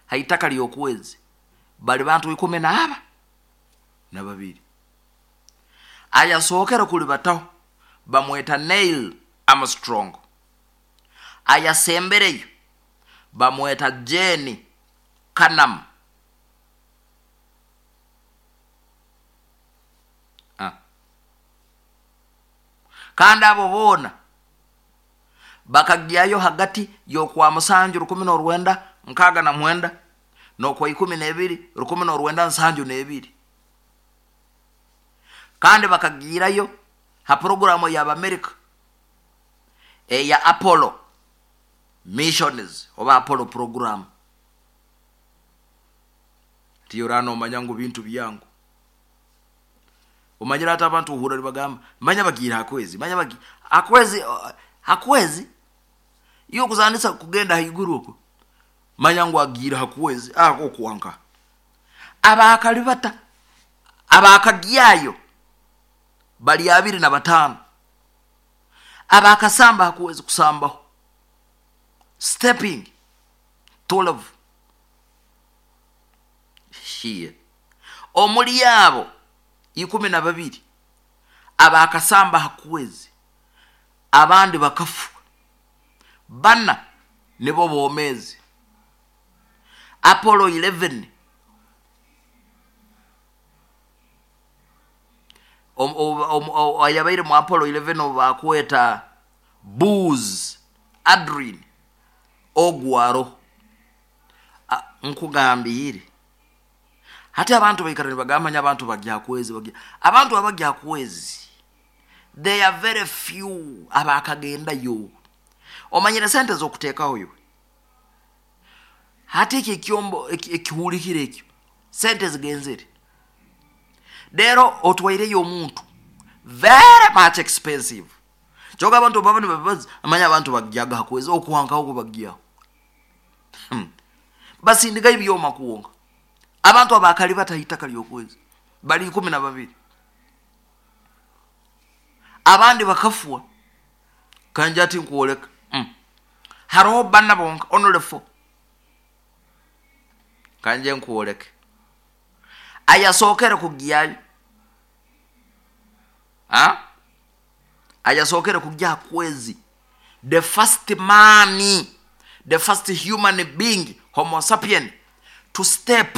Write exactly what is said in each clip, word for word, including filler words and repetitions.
haitaka lyokwezi bali bantu ikumi na aba na babiri. Ayasookera kuli bataho bamweta Neil Armstrong. Ayasembereyo bamweta Jane Canham. Ah. Kandi abo bona bakagyayo hagati yokwa musanju rukumi n'orwenda nkaga na mwenda nokwa ikumi n'ebiri rukumi n'orwenda nsanju n'ebiri. Kandi bakagirayo ha programu ya America e ya Apollo missions oba Apollo program. Tiyorano manyangu bintu byangu umanyira hata abantu uhura libagamba manya bagira hakwezi manya bagi akwezi uh, hakwezi iyo kuzanisa kugenda haiguru uko manyangu agira hakwezi ako kuanka abakalibata abakagyayo bali abiri na batano abakasamba hakuwezi kusambaho stepping twelve shiye omuli yabo ikumi na babiri abakasamba hakuwezi abandi bakafu bana nibo bomezi. Apollo eleven om om om ayabaire mu Apollo eleven obakweta Buzz Aldrin ogwaro nkugambire hati abantu bayikarani bagamanya abantu bagya kwezi bagya abantu abagya kwezi they are very few abakagenda yo omanyira sente zokuteka hoyo hati iki kyombo ekihulikire ekyo sente zigenzere dero otwaire yo muntu very much expensive joga abantu babani babazi amanya abantu bagyaga kwezi okuwanka oko bagya hmm. Basi ndiga ibyo makuonga abantu abakali batahitaka lyokwezi bali ikumi na babiri abandi bakafua kanjati nkuoleka mm. Haro banna bonka onole fo kanje nkuoleka aya sokera kugyayo ha aya sokera kugya kwezi the first man the first human being homo sapien to step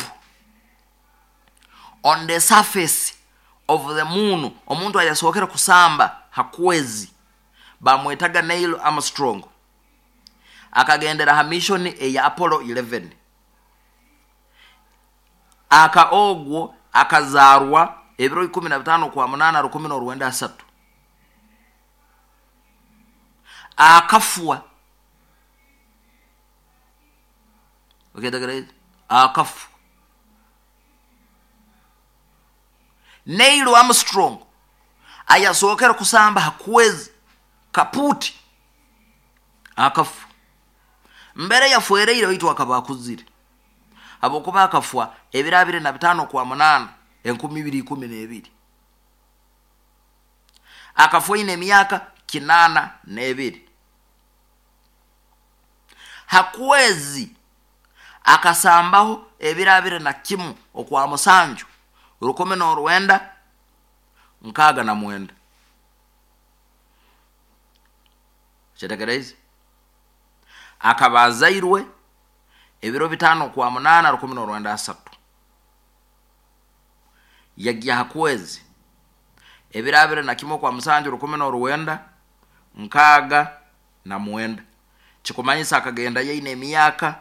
on the surface of the moon. Omuntu ayasokera kusamba hakwezi bamwetaga Neil Armstrong akagendera ha mission e ya Apollo eleven aka ogwo akazarwa ebiro ikumi na bitano kwa munana rukumi n'orwenda asatu akafua okedagere akafu Neil Armstrong ayasokera kusamba hakwezi kaputi akafu mbere yafuere ile witu akabakuzire abokuba akafwa ebirabire na bitano kwa munana enkumi ibiri ikumi n'ebiri akafwa ine myaka kinana n'ebiri hakwezi akasambaho ebirabire na kimu okwa musanju rukumi n'orwenda nkaga na mwenda chetegereze akabazairwe ebiro bitano kwa munana rukumi n'orwenda asatu yagiye hakwezi ebirabire na kimu kwa musanju rukumi n'orwenda nkaga na mwenda chikumanyisa akagenda yaine myaka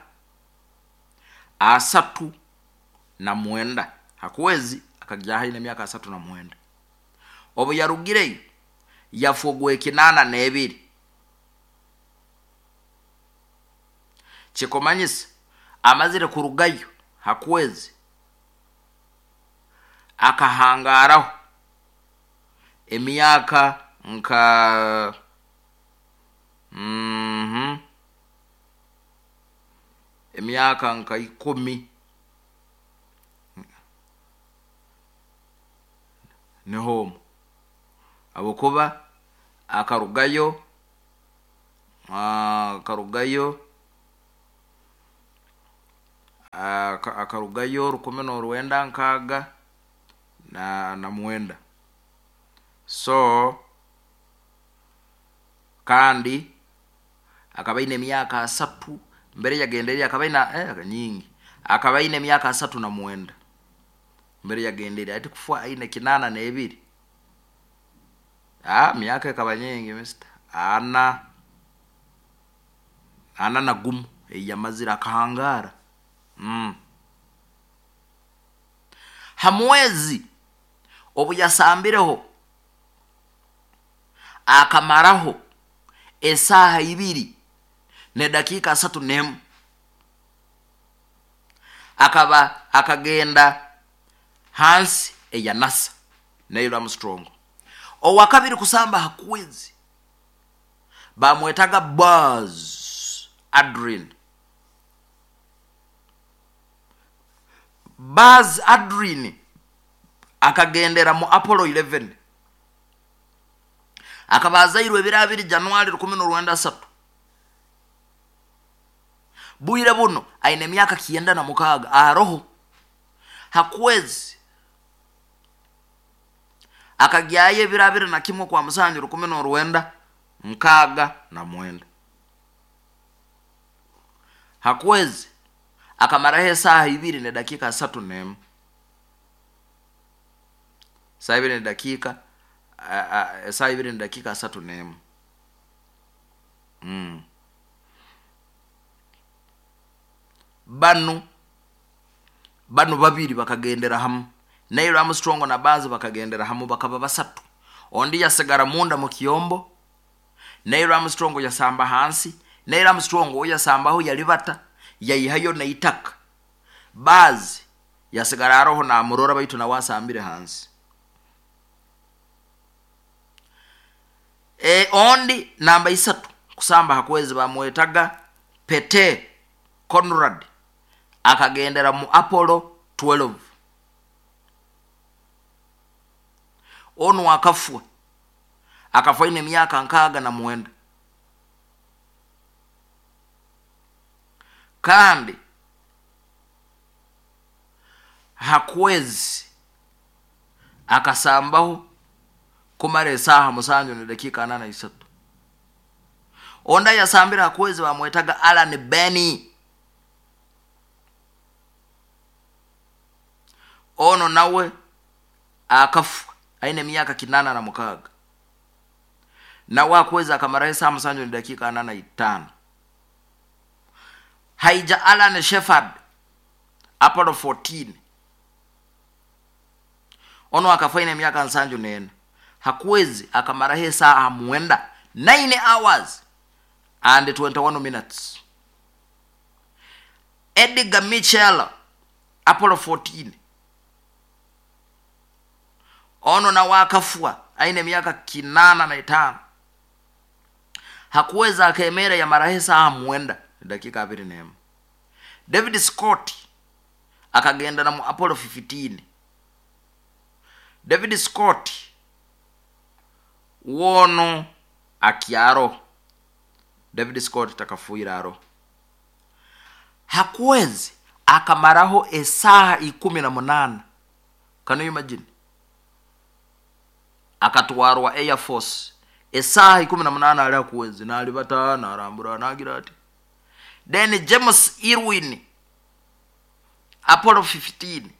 asatu na mwenda hakwezi akagyaha ine myaka asatu na mwenda obo yarugire yafogwe kinana n'ebiri chikomanyisa amazire kurugayo hakwezi akahangaraho emyaka nka mhm emyaka nka ikumi ne home abokuba akarugayo akarugayo akarugayo rukumi n'orwenda nkaaga na na mwenda. So kandi akaba ine myaka asatu mbere yagenderera akaba ina eh nyingi akaba ine myaka asatu na mwenda mbere yagenderera ati kufua ine kinana na ebiri. Ah myaka akaba nyingi mister ana ana na gumu eyamazira kahangara. Mm. Hamwezi obu yasambireho akamaraho esaha ibiri ne dakika asatu nemu akaba akagenda hansi eya NASA Neil Armstrong. Owakabiri kusamba hakwezi bamwetaga Buzz Aldrin. Buzz Aldrin akagendera mu Apollo eleven akabazairwe birabiri January rukumi n'orwenda asatu. Buire buno aine myaka kienda na mukaga aroho hakwezi akagyaye birabiri na kimwe kwa musanju rukumi n'orwenda mkaga na mwenda. Hakwezi akamara saa ibiri ne dakika asatu nemu. Saa ibiri ne dakika uh, uh, saa ibiri ne dakika asatu nemu. Mm. Banu banu babiri bakagendera hamu. Neil Armstrong na Buzz bakagendera hamu bakaba basatu. Ondi yasigara munda mu kiyombo. Neil Armstrong yasamba hansi. Neil Armstrong yasambaho yalibata yayihayo na itaka. Buzz yasigara aroho na amurora baitu na wasambire hansi. E ondi namba isatu kusamba hakwezi bamwetaga Pete Conrad akagendera mu Apollo twelve. Onu akafua akafua ine myaka nkaaga na mwenda. Kandi hakwezi akasambaho kumare saha musanju ne dakika nana isatu. Onda yasambira hakwezi bamwetaga Alan Benny. Ono nawe akafu aine myaka kinana na mukaga. Nawe akwezi akamara saha musanju ne dakika nana itano. Haija Alan Shepard Apollo fourteen. Ono akafaina myaka nsanju nena. Hakwezi akamara saa mwenda nine hours and twenty-one minutes. Edgar Mitchell Apollo fourteen. Ono na wakafua aine myaka kinana na itano. Hakweza akemera ya marahe saa mwenda dakika abiri nemu. David Scott akagenda na mu Apollo fifteen. David Scott wono akiaro. David Scott takafuira aro. Hakwezi akamaraho esaha ikumi na munana. Can you imagine? Akatwarwa Air Force esaha ikumi na munana ali hakwezi na alibata na arambura nagira ati. Then James Irwin Apollo fifteen.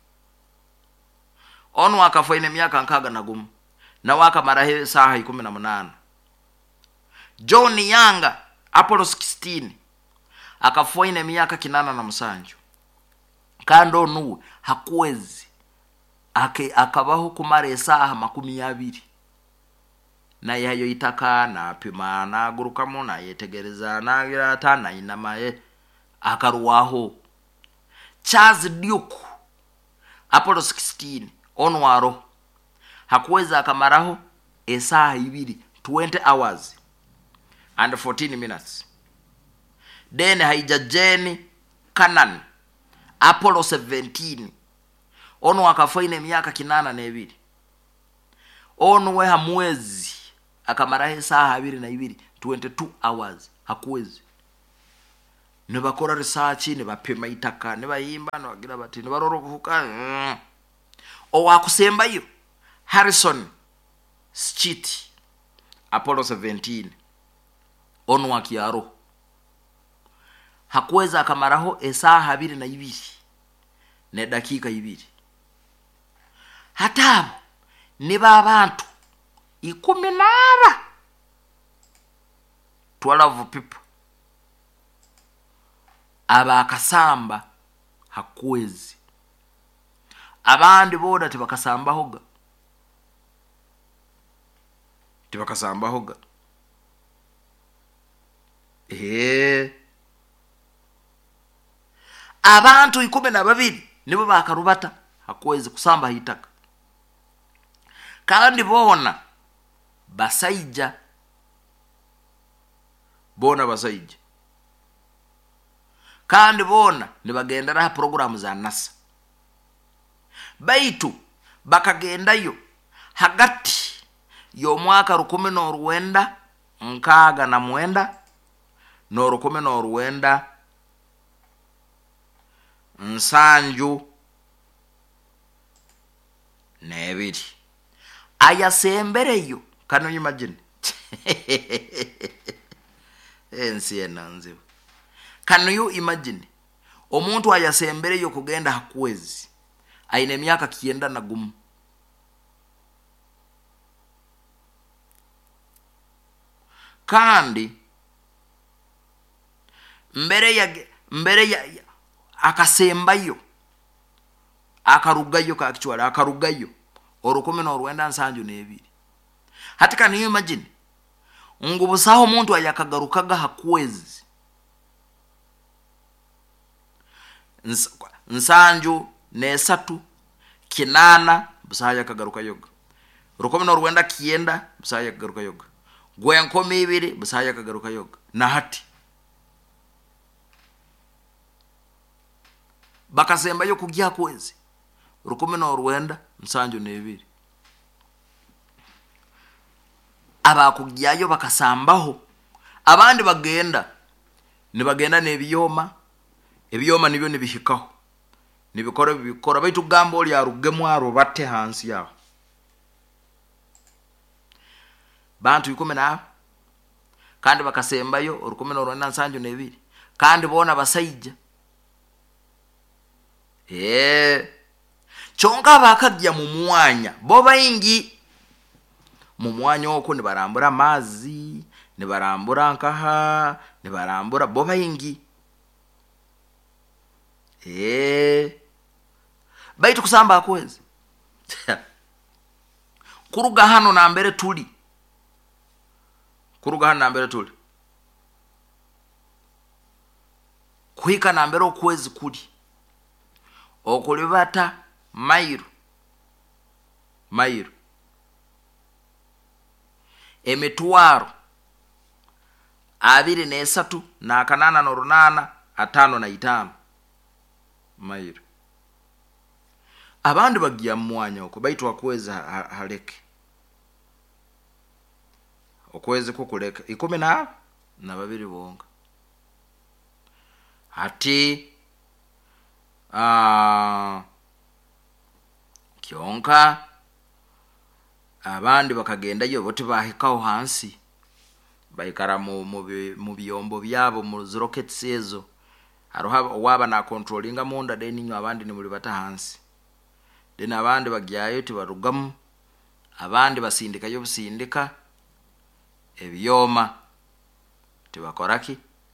Onu akafaine myaka nkaga na gumu na waka marahe saha ikumi na munana. John Young Apollo sixteen akafaine myaka kinana na musanju. Kando nu hakwezi ake akabaho kumare saha makumi abiri. Na yayo itaka na pima na gurukamo na yetegereza na girata na inamaye akaruwaho. Charles Duke Apollo sixteen onwaro hakweza akamaraho esaha ibiri twenty hours and fourteen minutes. Then haija Jane Cannon Apollo seventeen ono akafaine myaka kinana na ebiri. Ono we hamwezi akamarahe saha abiri na ibiri twenty-two hours hakwezi. ne bakora research ne bapima itaka ne bayimba no bagira bati ne baroro kuhuka mm. Owakusembayo Harrison Street Apollo seventeen onu wakiaro hakuweza akamaraho esaa habiri na ibiri ne dakika ibiri hatabo niba abantu ikumi naba twelve people aba akasamba hakuwezi abandi boda tibakasamba hoga tibakasamba hoga eh abantu ikumi na babiri nibo bakarubata hakuwezi kusamba hitaka kandi bona basaija bona basaija kandi bona nibagendera program za NASA baitu bakagendayo hagati yo mwaka rukumi n'orwenda nkaga na mwenda no rukumi n'orwenda nsanju nebiri ayasembereyo kano imagine ensi enanze kano you imagine omuntu ayasembereyo kugenda hakwezi aine myaka kienda na gumu kandi mbere ya mbere ya akasembayo akarugayo ka actually akarugayo orukumi n'orwenda nsanju nebiri hatika ni imagine ngubusaho umuntu ayakagarukaga hakwezi Ns, nsanju nesatu kinana busaya kagaruka yoga rukumi n'orwenda kienda busaya kagaruka yoga gwenkomi ibiri busaya kagaruka yoga na hati bakasemba yo kugya kwezi rukumi n'orwenda nsanju nebiri abakugyayo bakasambaho abandi bagenda nibagenda nebiyoma ebiyoma nibyo nibihikaho nibikora bikora baitu gambo oli arugemu aro bate hansi yaho bantu ikumi na kandi bakasembayo rukumi n'orwenda nsanju nebiri kandi bona basaija eh chonga bakagya mu mwanya bo bayingi mu mwanya oko ni barambura mazi ni barambura nkaha ni barambura bo bayingi eh baitu kusamba akwezi kuruga hano na mbere tuli kuruga hano na mbere tuli kuhika na mbere okwezi kuli okulibata mairu mairu emitwaro abiri nesatu na kanana n'orunana atano na itano mairu abandi bagiya mwanya oko baitu akweza haleke okwezi kukuleka ikumi na na babiri bonga hati ah kyonka abandi bakagenda yo bote bahikaho hansi bayikara mu mu biyombo byabo mu rockets ezo aroha waba na controllinga munda deni nyo abandi ni muri bata hansi deni abandi bagyayo tibarugamu abandi basindika yo busindika ebiyoma tibakoraki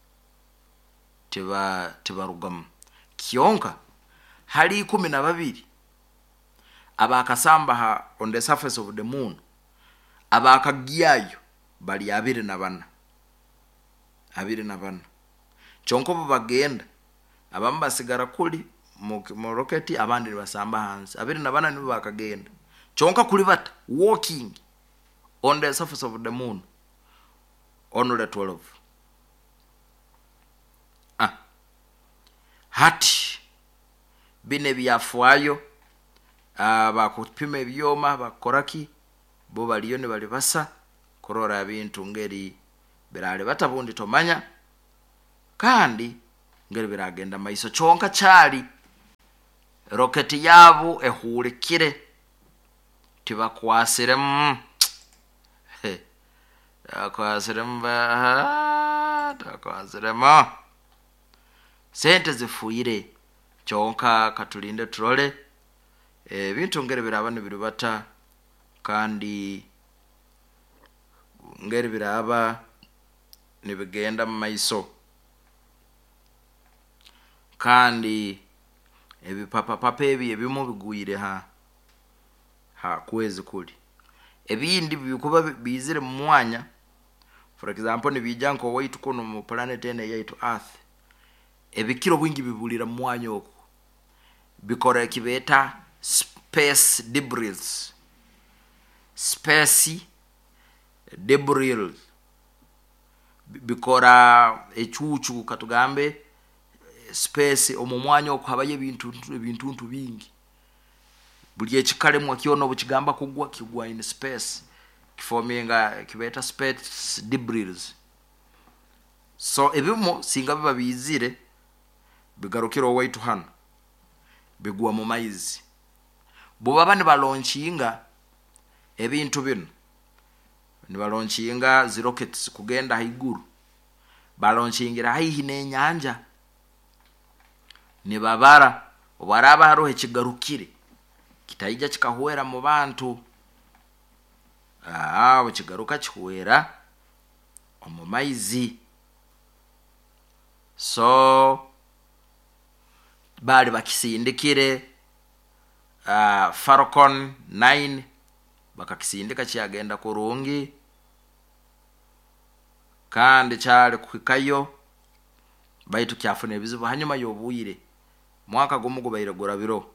tiba tibarugamu kyonka hali ikumi na babiri abakasamba ha on the surface of the moon abakagyayo bali abiri na bana abiri na bana chonko bagenda abamba sigara kuli mu rocket abandi basamba hansi abiri na bana nibo bakagenda chonka kuli bata walking on the surface of the moon on the twelve ah hati bine byafwayo abakupima ebyoma bakoraki bo baliyo ne bali basa korora bintu ngeri berale batabundi tomanya kandi ngeri biragenda maiso chonka chali roketi yabo ehulikire tibakwasire mm. he akwasire mba takwasire ma sente zifuire chonka katulinde turole ebintu ngeri biraba nibirubata kandi ngeri biraba nibigenda mu maiso kandi ebipapa papa ebi ebimu biguire ha ha kwezi kuli ebindi bikuba bizire mu mwanya for example nibijanko waitu kono mu planet ene yaitu earth ebikiro bwingi bibulira mu mwanya oku bikora kibeta space debris space debris bikora echuchu katugambe space omumwanya okuhabaye ebintu ebintu bingi buli ekikale mu kyono bukigamba kugwa kigwa in space kifominga kibeta space debris so ebimo singa biba bizire bigarukiro waitu hano bigwa mu maizi bubaba ni balonchinga ebintu bino ni balonchinga zi rockets kugenda haiguru balonchingira haihi n'enyanja ni babara obaraba harohe kigarukire kitaija kikahuera mu bantu ah kigaruka kihuera omu maizi so bali bakisindikire uh, Falcon nine bakakisindika kyagenda kurungi kandi cyari kwikayo baitu kyafuna ebizibu hanyuma yobuyire mwaka gomugo bayiragura biro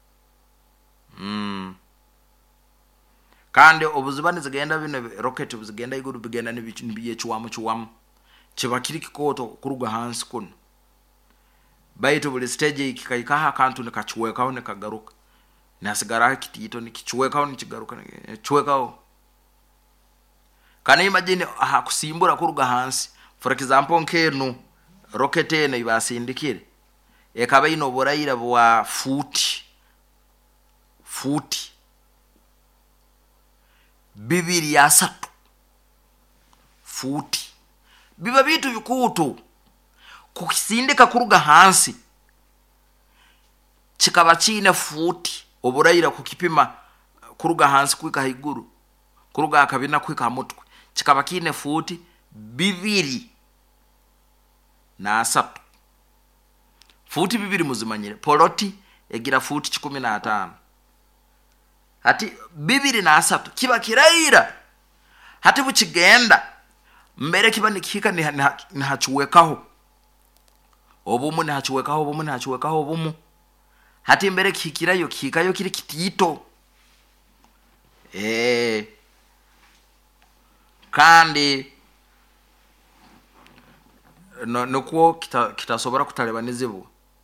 mm kandi obuzibani zigenda bino rocket buzigenda iguru bigenda nibiye cywamu cywamu kibakiri kikoto kuruga hansi kuno baitu buli stage ikikaikaha kantu nikachuwekaho nikagaruka nasigara kitito nikichuwekaho nikigaruka nikichuwekaho kana imagine aha kusimbura kuruga hansi for example nkenu rocket ene ibasindikire ekaba ino borayira bwa futi futi bibiri ya satu futi biba bitu bikutu kukisindika kuruga hansi kikaba chine futi oburayira kukipima kuruga hansi kwika haiguru kuruga akabina kwika mutwe kikaba kine futi bibiri na asatu futi bibiri muzimanyire poloti egira futi kumi na tano hati bibiri na asatu kiba kirayira hati bukigenda mbere kiba nikika ni hachuwekaho obumu ni hachuwekaho obumu ni hachuwekaho obumu hati mbere kikirayo kikayo kiri kitito eh kandi no nuko kita kitasobora kutaleba nizibu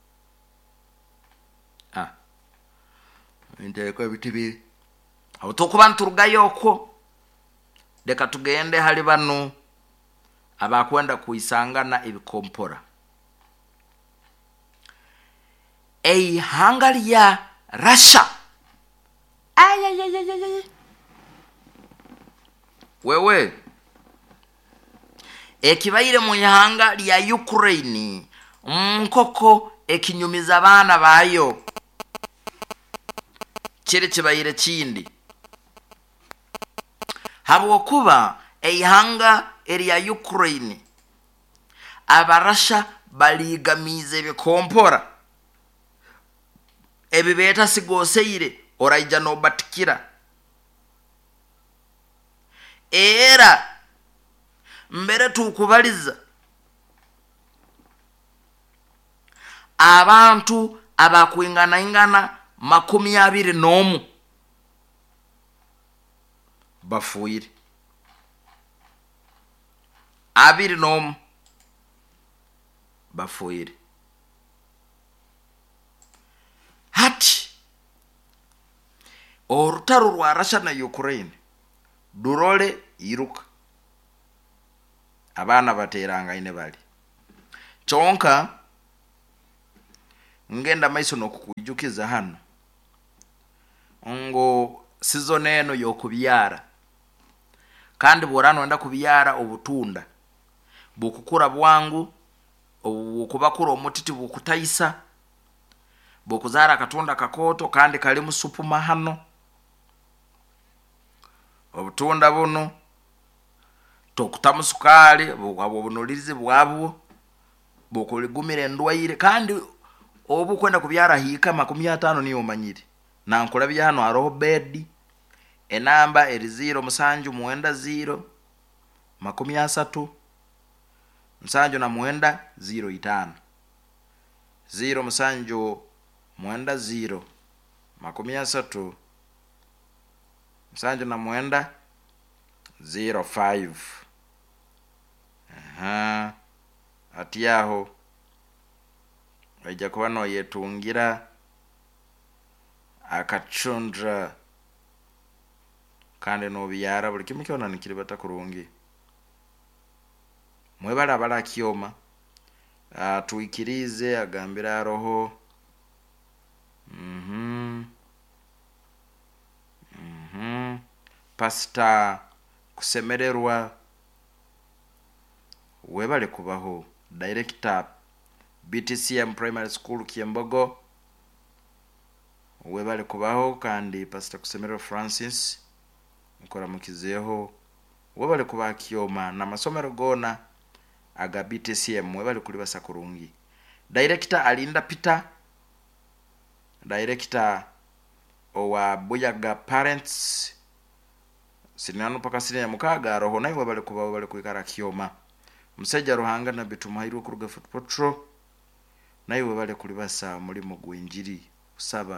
ah inde ko bitibi aho tokubantu rugayo ko deka tugende hali banu abakwenda kuisangana ibikompora ei hangali ya Russia ay ay ay ay wewe ekibaire mu ihanga lya Ukraine mkoko ekinyumiza abana bayo kire kibaire kindi habo kuba ihanga lya Ukraine abarasha baligamize bikompora ebibeta sigoseire oraija no batikira era mbere tukubaliza abantu abakwingana ingana makumi abiri nomu bafuire abiri nomu bafuire hati orutaro rwa Russia na Ukraine durole iruka abana bateranga ine bali chonka ngenda maiso nokukujukiza hano ngo season eno yokubyara kandi borano enda kubyara obutunda bukukura bwangu okubakura omutiti bukutayisa bukuzara akatunda kakoto kandi kali mu supuma hano obutunda buno tokutamu sukali bwabonolize bwabo bukuligumira endwaire kandi obu kwenda kubyara hika makumi atano niyo manyire nankola bya hano aroho bed enamba eri zero musanju mwenda zero makumi asatu musanju na mwenda zero itano zero musanju mwenda zero makumi asatu musanju na mwenda zero five. Aha atiyaho ajja kuba no yetungira akachundra kandi no byara buli kimu kyona nikiri batakurungi mwebala bala kioma uh, tuikirize agambira roho mhm mhm pasta kusemererwa webale kubaho director B T C M Primary School Kiembogo webale kubaho kandi pastor kusemererwa Francis mukora mukizeho webale kuba kioma na masomero gona aga B T C M webale kuli basakurungi director alinda Peter director owa Buyaga Parents sinano paka sine mukaga roho nayo webale kuba webale kuikara kioma musajja ruhanga na bitumahirwe kuruga foot patrol nayo webale kuli basa muri mugwinjiri usaba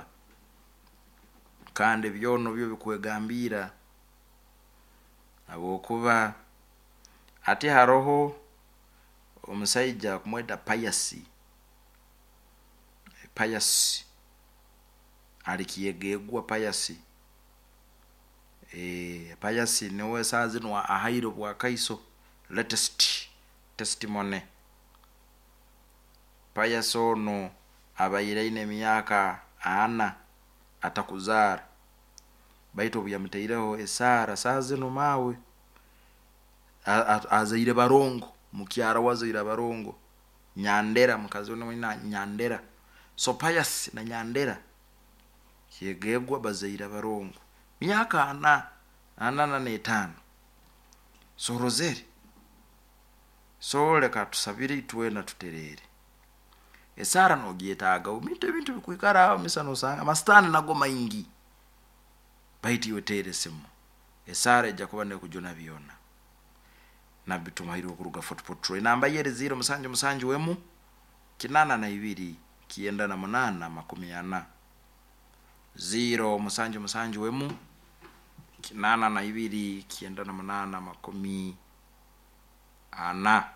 kandi byono byo bikwegambira abo kuba ati haroho omusajja kumweda payasi payasi alikiyegegwa payasi eh payasi newe sazi no ahayiro bwa kaiso latest testimony payaso no abayiraine miyaka ana atakuzara baito buyamuteireho esara sazi no mawe azaire barongo mukyara wazaire barongo nyandera mukazi no na nyandera so payasi na nyandera yegegwa bazaire barongo miyaka ana ana na netano so rozeri so leka tusabiri tuwena tuterere esara no gietaga umite bintu bikuikara misano sanga mastana nagoma ingi baiti yotere simu esara jakuba ne kujona biona na bitumahiro kuruga foot patrol namba yere zero musanju musanju wemu kinana na ibiri kienda na munana makumi ana zero musanju musanju wemu kinana na ibiri kienda na munana makumi ana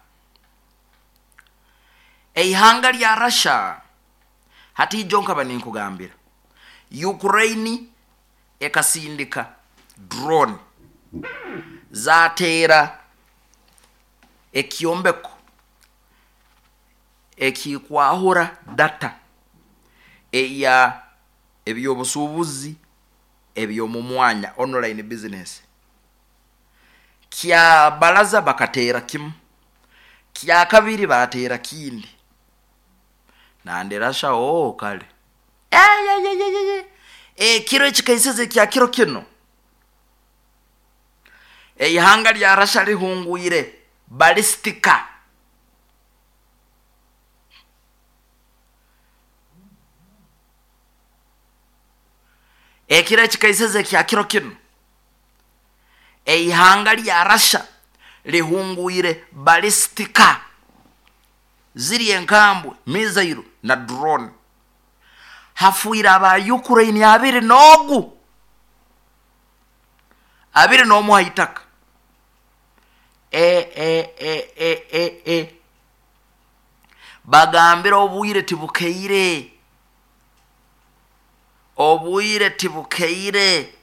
eihanga lya Russia hati jonka bani kugambira Ukraine ekasindika drone zatera ekiombeko ekikwahura data eya ebyobusubuzi ebyo mu mwanya online business kya balaza bakatera kim kya kabiri batera kindi nande Russia oh kale eh ye ye ye ye e kiro chikaiseze kya kiro kino e ihanga lya Russia lihunguyire ballistica e kiro chikaiseze kya kiro kino e ihanga lya Russia lihunguyire ballistica ziri enkambwe missile na drone hafuira aba Ukraine abiri nogu abiri no mu haitaka e e e e e e bagambira obuyire tibukeire obuyire tibukeire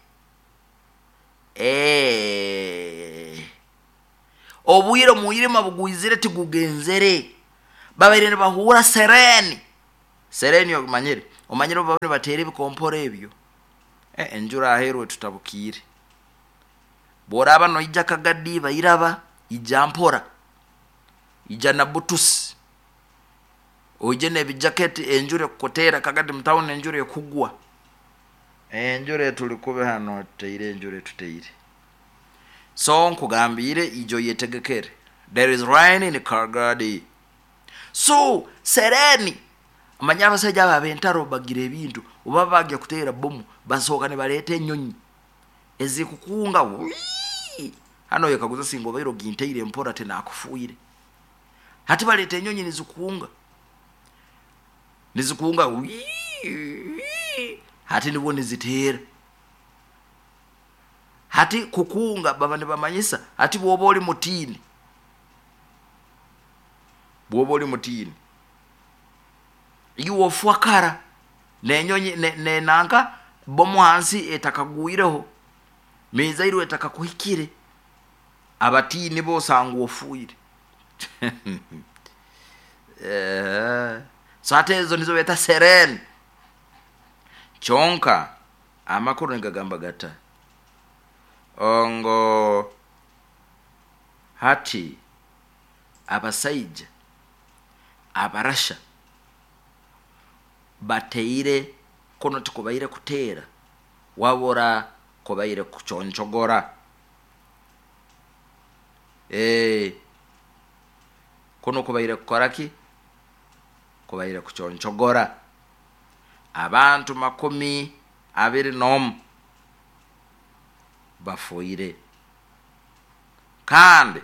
eh obuyire muyire mabugwizire tigugenzere babere bahura sereni Sereni omanyire omanyire babone batera ebikompora ebyo eh enjura aherwe tutabukire boraba no ijja kagadi bayiraba ijampora ija na butus oje ne bijaketi enjure kotera kagadi mtaune enjure kugwa enjure tulikube hano teire enjure tuteire so nkugambire ijo yetegekere there is rain in Kagadi. So sereni amanyaba sajja babentaro bagire ebintu oba bagya kutera bomu basoka ne balete enyonyi ezikukunga wii hano yekaguza singo bayiro ginteire mpora tena akufuire hati balete enyonyi nizukunga nizukunga wii hati nibo nizitera hati kukunga baba ne bamanyisa hati bwoba oli mutini bwoba oli mutini iwo fwakara nenyonyi ne, ne nanga bomu hansi etakaguireho mezairu etakakuhikire abatini bo sangu ofuire eh satezo nizo beta sereni chonka amakuru ngagamba gata ongo hati abasaija abarasha bateire kono tukobaire kutera wabora kobaire kuchonchogora eh kono kobaire kukoraki kobaire kuchonchogora abantu makumi abiri nom bafoire kandi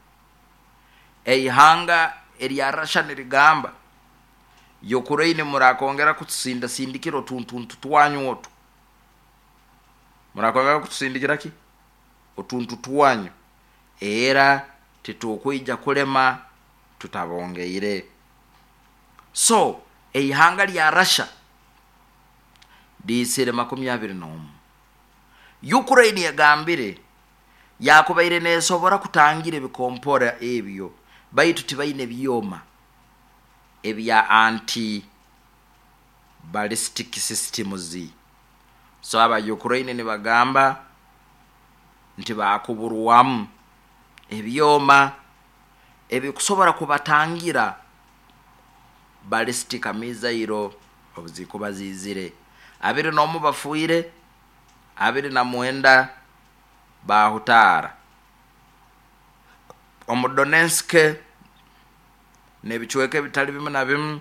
eihanga eriyarasha nirigamba yokureine murakongera kutsinda sindikiro tuntuntu twanyu otu murakongera kutsindikira ki otuntu twanyu era titukuija kulema tutabongeire so eihanga lya Russia disire makumi abiri n'omu Ukraine yagambire yakubaire nesobora kutangira bikompora ebyo baitu tibaine byoma ebya anti ballistic systems so aba Ukraine ne bagamba nti bakuburwamu ebyoma ebikusobora kubatangira ballistic missile obuziko bazizire abiri n'omu bafuire abiri na mwenda bahutara omu Donetsk nebichweke bitali bimu na bimu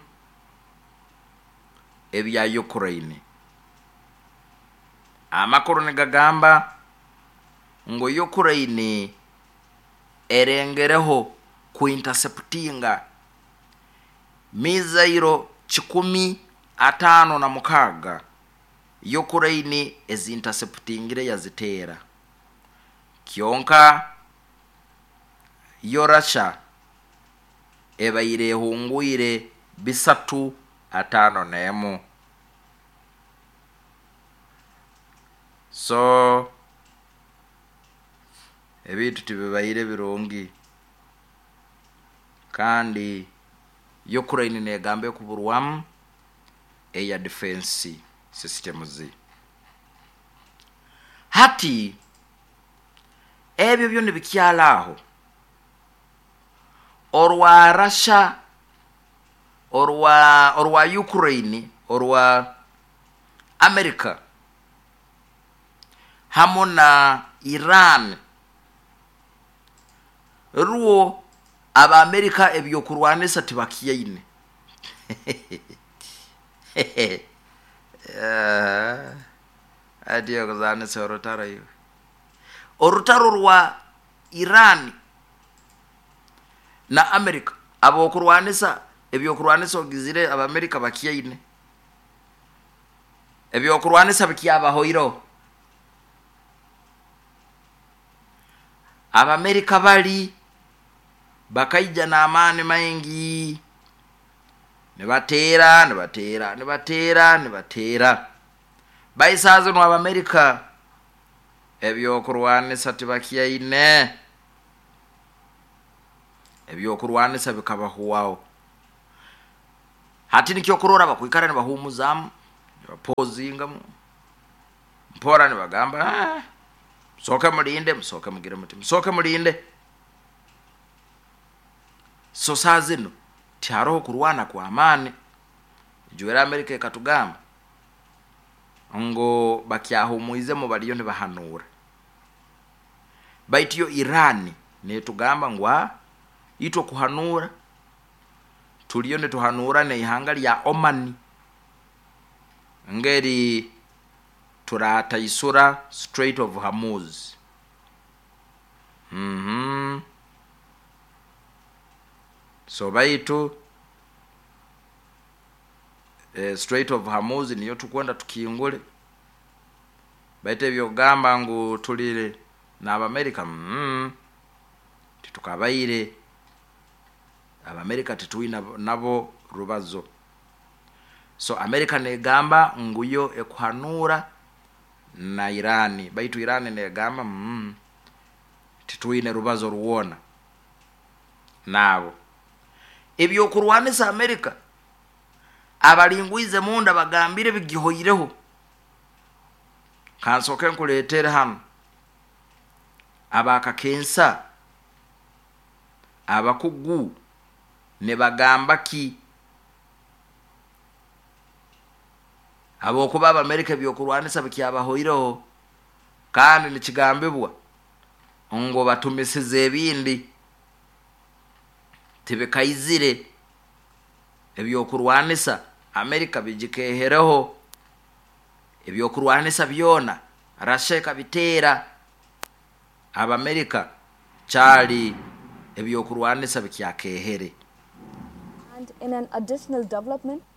ebya Ukraine amakuru negagamba ngo Ukraine erengereho ku interceptinga mizairo chikumi atano na mukaga Ukraine ezi interceptingire yazitera kionka yo Russia ebaire hunguire bisatu atano nemu so ebitu tibebaire birongi kandi Ukraine negambe kuburwamu eya defense systems hati ebyo byone bikyalaho orwa Russia orwa orwa Ukraine orwa America hamona Iran ruo aba America ebyo kurwanisa tibakiyaine eh adio kuzane sorotara yo orutaro rwa Iran na America abo kurwanisa ebyo kurwanisa ogizire aba America bakiyaine ebyo kurwanisa bikiyaba hoiro aba America bali bakaija na amani maingi ne batera ne batera ne batera ne batera baisazo no aba America ebyo kurwanisa tibakiyaine ebyo kurwanisa bikabaho wao hati nikyokurora bakwikara nibahumuzamu bapozingamu mpora nibagamba ah, musoke mulinde musoke mugire muti musoke mulinde. So saa zino tiharoho kurwana kwa amani. Juwera Amerika ekatugamba ngo bakyahumuizemu baliyo nibahanura. Baitu yo Irani netugamba ngwa ito kuhanura tuliyo netuhanura ne ihanga lya Oman ngeri turata isura Strait of Hormuz. Mhm. So baitu eh, Strait of Hormuz niyo tukwenda tukingule. Baitu ebyo gamba ngu tulire na America mm titukabaire aba America tituina nabo rubazo. So America negamba nguyo ekuhanura na Irani. Baitu Irani negamba mm tituine rubazo ruwona nabo. Ebyo kurwanisa America abalingwize munda bagambire bigihoyireho kansoke nkuletere hano abakakensa abakugu ne bagamba ki abo kuba aba America byo kurwanisa bikyabahoyireho kandi nikigambibwa ngo batumisize ebindi tibekayizire ebyo kurwanisa America bijikehereho ebyo kurwanisa byona rasheka bitera aba America chali ebyo kurwanisa bikyakehere. And in an additional development,